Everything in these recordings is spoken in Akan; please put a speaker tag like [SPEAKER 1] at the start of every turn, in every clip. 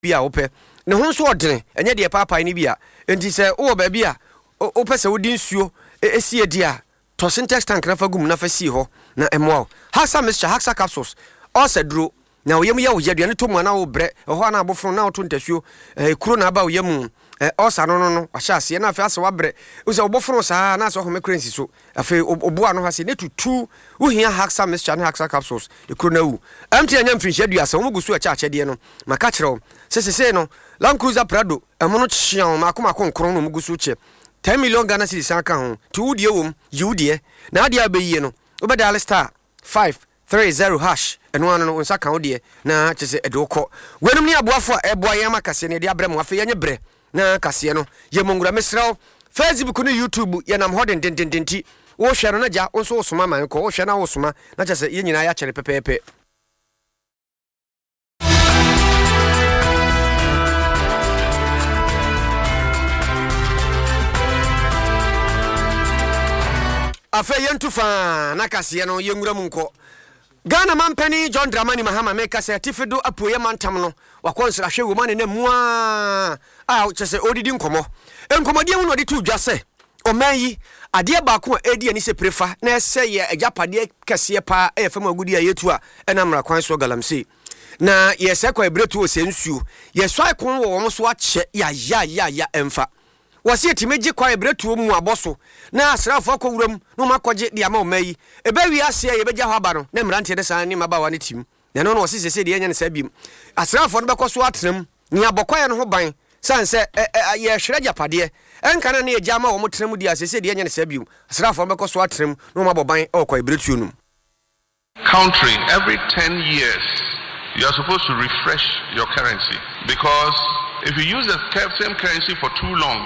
[SPEAKER 1] bia ope ne ho nso odene enye de papa ni bia enti se wo ba bia ope se wodi nsuo esi edi a to syntax tank na fa gum na fa si ho na emo Haxa mixture Haxa capsules o se duro na wo yem ye wo yedua to mu na wo bre ho na abofro na wo to ntasuo kuro na ba wo yem osa no ahya ase na afa ase wabre wo se obofro saa na ase ho mekrensi so afa oboa no ha se ne tutu wo hia Haxa mixture na Haxa capsules kuro na wu amti anya mfinhia dua se wo gusu acha achede no maka kire wo se no Land Cruiser Prado emono chia wo makoma konkron no mugusu che 10 million Ghana cedis aka ho ti wudie wom yiwudie na ade abeyi no obeda star 530 hash eno anu no nsa kan wudie na chese edokọ wenum ni aboafo a eboa yema kase ne de abrem afa yenye bre na kase no ye mongura mesraw Facebook no YouTube ye nam hoden dendendenti wo hwe no na ja onso osoma man ko wo hwe na wo soma na chese ye nyina ya kere pepepe afa yentufa na kase no yenwura mu nko Ghana Mampani John Dramani Mahama meka se tifedo apoye mantam no wakonsra hwe wo mane na mua chese odidi nkomo enkomodie mu no de tu dwase omanyi ade ba ko edi ani se prefa na ese ye agapade kase pa efam agudi ayetu a enamra kwan so galamse na yese kwa ebretu osensuo yeso aikon wo wo so ache ya emfa wasi etimeji kwa ebretu mu aboso na asrafo akowuram no makoje de ama omayi ebewi ase ye beja ho aba no na mrante de san ni mabawa ne tim na no wasi sese de enya ne sabim asrafo no bekoso atram ni abokoye no ho ban sanse ye hwere japade enka na ne eja ma wo motram di asese de enya ne sabim asrafo no bekoso atram no maboban okwa ebretu no
[SPEAKER 2] country every 10 years you are supposed to refresh your currency because if you use the same currency for too long,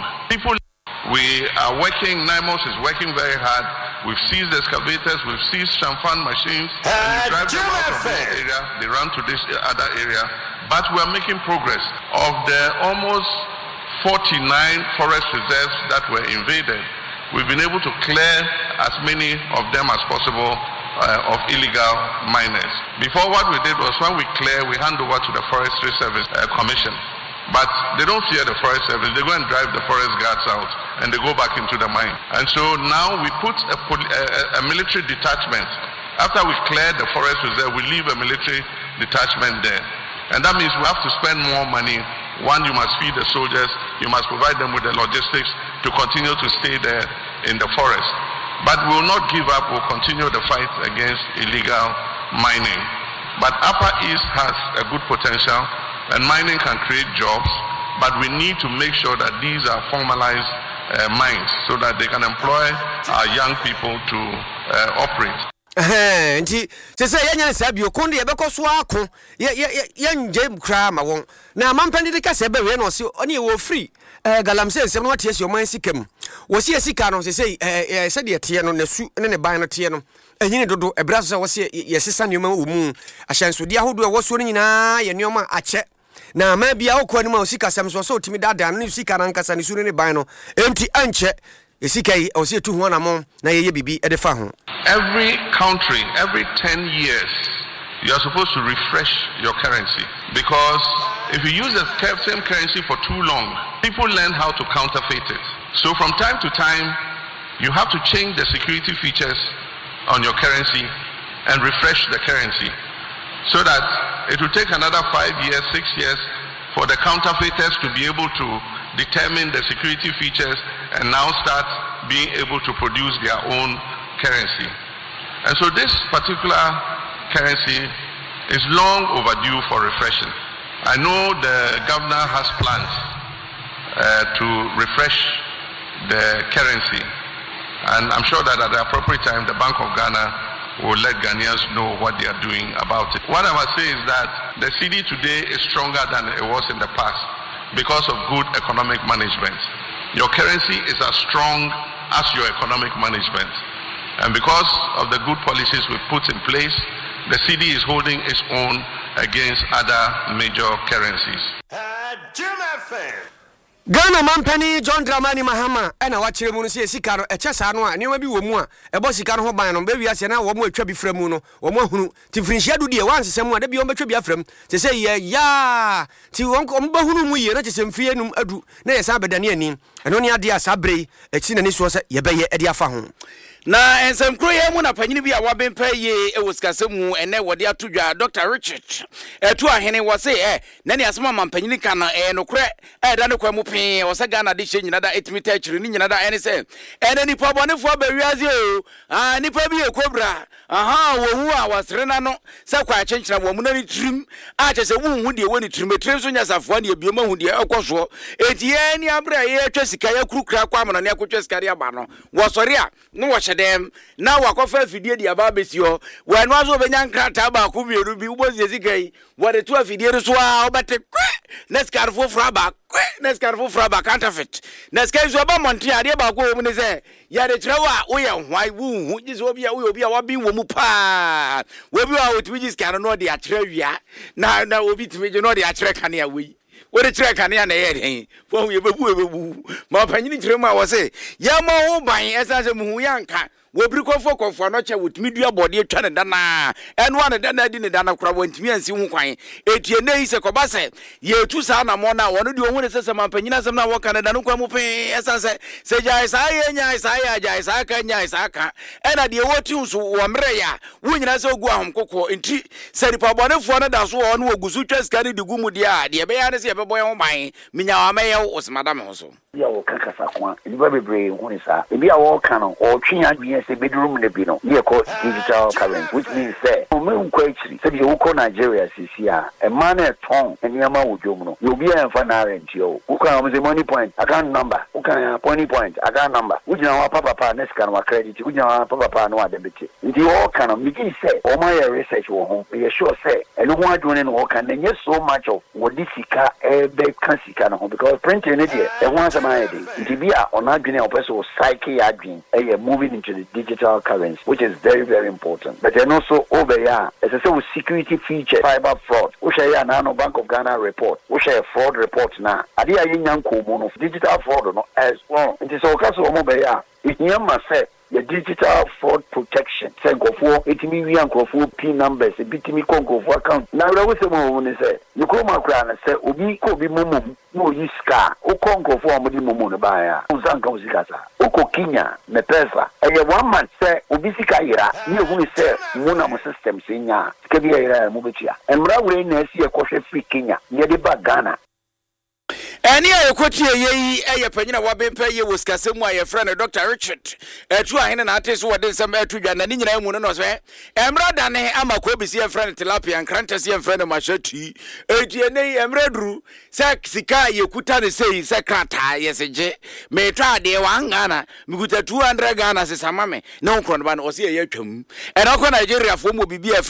[SPEAKER 2] we are working, NIMOS is working very hard. We've seized excavators, we've seized champagne machines, and you drive them out of this area, they run to this other area. But we are making progress. Of the almost 49 forest reserves that were invaded, we've been able to clear as many of them as possible of illegal miners. Before, what we did was when we clear, we hand over to the Forestry Service Commission. But they don't fear the forest service. They go and drive the forest guards out and they go back into the mine. And so now we put a military detachment. After we clear the forest reserve, we leave a military detachment there. And that means we have to spend more money. One, you must feed the soldiers. You must provide them with the logistics to continue to stay there in the forest. But we will not give up. We'll continue the fight against illegal mining. But Upper East has a good potential. And mining can create jobs, but we need to make sure that these are formalized mines so that they can employ our young people to operate.
[SPEAKER 1] Nti se yenya sabio konde yebekọ so akọ ye nje kra ma won na mampani de kase be we no se oni wo free galamse nsem no tie se o man sikam wo se sika no se se de tie no na su ne ban no tie no enyine dodo ebraso se wo se yesesa nyoma wo mu ahyanso de ahodo wo so nyina ye nyoma ache na ma bia wo kwani ma o sika sam so so timi dada no sika na nkasa ne su ne ban no enti anche esikai o se tu ho na mo na ye bibi e de fa ho.
[SPEAKER 2] Every country, every 10 years, you are supposed to refresh your currency because if you use the same currency for too long, people learn how to counterfeit it. So from time to time, you have to change the security features on your currency and refresh the currency so that it will take another 5 years, 6 years for the counterfeiters to be able to determine the security features and now start being able to produce their own currency. And so this particular currency is long overdue for refreshing. I know the governor has plans to refresh the currency, and I'm sure that at the appropriate time the Bank of Ghana will let Ghanaians know what they are doing about it. What I must say is that the cedi today is stronger than it was in the past because of good economic management. Your currency is as strong as your economic management. And because of the good policies we put in place, the cedi is holding its own against other major currencies.
[SPEAKER 1] Ghana Mampani John Dramani Mahama ena wachire mu no se sika no eche saa no a nioma bi wo mu a ebo sika no ho ban no be wi ase na wo mu atwa bi framu no wo mu ahunu ti frinhia du de wansesem a da bi wo betwa bi afram te se ye ya ti wo ba hunu mu ye na te se mfie num adu na ye sa bedane ani eno ne ade asa brei echi na ni so se ye beye e de afa ho
[SPEAKER 3] na ensem kro ye mu na panyini bi a wabempa ye e wosikase mu ene wode atodwa Dr. Richard etu ahene wo se na ne asema mampanyini ka na no kre da ne kwa mu pe wo se Ghana de hye nyina da etimita akiri ni nyina da ene se ene nipa bonefo ba wiaze o nipa bi ekobra wo hu a wasre na no se kwa akyenkyera wo mu na ni trim a che se wu de woni trim etrim so nya safo na ebio ma hu de ekoso eti ye ni abra ye atwa sika ya kurukura kwa amana ne akotwa sika ya ba no wo sori a no wo dem na wakofa fidie dia ba besi ho wanu azo benya nkrata ba ku mieru bi ubozi zikai wade tu afidie so a obate nescarfo fraba nescarfo fraba counterfeit nescarfo ba monti ade ba ko mu ne se ya de trewa wo ye hwai wu ji so bia wo bia wa bi wo mu pa wo bi wa otimi ji scan no de atrewia na obi timi ji no de atrɛ kane a we wode kire kane na ye den fo hu ye bebu ma panyini kire ma wo se ya ma ho ban esanse mu hu yanka wobri kofo no che wotimi dua bode atwa ne dana eno ane dana di ne dana kora wantimi ansi hu kwan etie nei se koba se ye tu sa na mo na wono de ohun se ma panyina sem na wo Canada no kwa mu pe esanse se jai sa ye nya sa ya jai sa ka nya sa ka ena de woti nso wo mre ya wunyina se ogu ahom kokko enti se ripa bonefo no da so wo no ogusu twa skani de gumu de a de be ya ne se be boy ho ban minya wa meya wo osmada me ho so
[SPEAKER 4] ya wo kakasa kwa nipa bebre hu ni sa ebi a wo ka no o twinya dwen se bedroom ne bi no ye ko digital currency which means say o me nkwa actually say you ko Nigeria sisi a man e ton eniama wo dwom no you be en fa na rent yo wo ka am say money point account number wo ka point account number wo jina wa papa na sika na credit wo jina wa papa na wa debit ndi wo ka no me say o ma your research wo ho ye sure say eno ho adwon no wo ka na nye so much of what this sika be kan sika no because printing ne dey e ho Dibia on adwene opeso psyche adwene moving into the digital currency, which is very, very important. But then also over here, as I say, with security feature, cyber fraud, which I now Bank of Ghana report, which I fraud report now. Adia young komono digital fraud no as well. It is all caso over here. It nyama say the digital fraud protection. Say go for itimi wi ankofo pin numbers, bitimi konkofo account. Na we say mo woni say you come akra na say obi ko bi momom no yiska o konkofo amodi momo no ba ya. Uzanka uzikasa. Oko Kenya me pesa. Eye 1 month say obi sika yira. Ni ehunu say mo na mo system say nya. Sika bi yira mo betia. Emra we na asi e kohwe free Kenya. Ye de ba Ghana.
[SPEAKER 3] Eni ayekotie yeyi eyepanyina wabempa ye wosikase mu aye friend Dr. Richard etu ahene na ateso wode nsem atudwa na ni nyina mu no so emra dane amako bisi ye friend tilapia nkrantase ye friend mashati etie nei emra duru sika yekuta ne sei sekrata yeseje metwa de wangana mikuta 200 Ghana sesama me na nkron ba no ose ye atwam enako Nigeria fo mo bibia